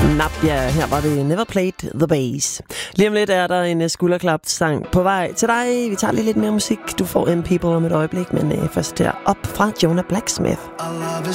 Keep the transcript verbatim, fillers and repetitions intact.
Nadia, her var det Never Played the Bass. Lige om lidt er der en skulderklap-sang på vej til dig. Vi tager lige lidt mere musik. Du får M People om et øjeblik, men øh, først der op fra Jonah Blacksmith. Our love is